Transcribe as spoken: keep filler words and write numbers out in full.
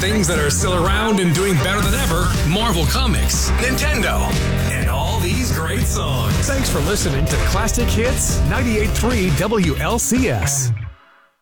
things that are still around and doing better than ever, Marvel Comics, Nintendo, and all these great songs. Thanks for listening to Classic Hits ninety-eight point three W L C S.